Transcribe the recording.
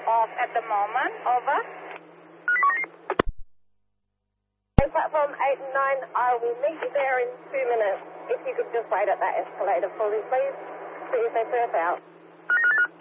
off at the moment. Over. Platform 8 and 9, I will meet you there in 2 minutes. If you could just wait at that escalator for me, please. See if they surf out.